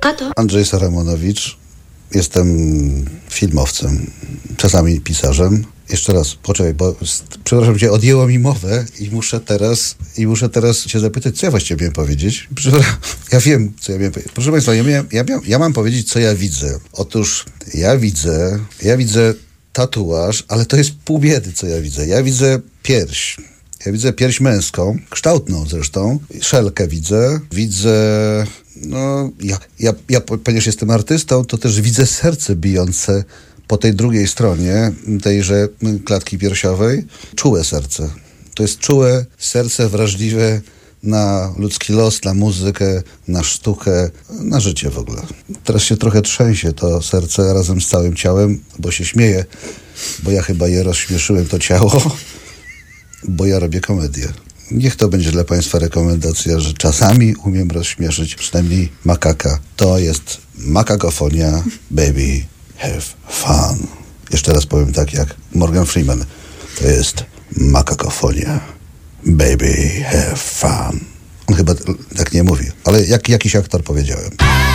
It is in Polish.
Tato. Andrzej Saramonowicz. Jestem filmowcem, czasami pisarzem. Jeszcze raz, poczekaj, bo przepraszam cię, odjęło mi mowę i muszę teraz cię zapytać, co ja właściwie miałem powiedzieć. Ja wiem, co ja miałem powiedzieć. Proszę państwa, ja mam powiedzieć, co ja widzę. Otóż ja widzę tatuaż, ale to jest pół biedy, co ja widzę. Ja widzę pierś. Ja widzę pierś męską, kształtną zresztą. Szelkę widzę, no, ja ponieważ jestem artystą, to też widzę serce bijące po tej drugiej stronie tejże klatki piersiowej. Czułe serce. To jest czułe serce, wrażliwe na ludzki los, na muzykę, na sztukę, na życie w ogóle. Teraz się trochę trzęsie to serce razem z całym ciałem, bo się śmieję, bo ja chyba je rozśmieszyłem, to ciało, bo ja robię komedię. Niech to będzie dla państwa rekomendacja, że czasami umiem rozśmieszyć przynajmniej makaka. To jest makakofonia, baby, have fun. Jeszcze raz powiem tak jak Morgan Freeman. To jest makakofonia, baby, have fun. On chyba tak nie mówi, ale jak jakiś aktor powiedziałem.